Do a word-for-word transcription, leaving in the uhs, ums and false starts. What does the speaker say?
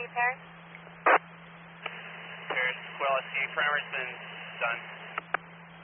Paris? Paris, Quill, I see. Primer's been done.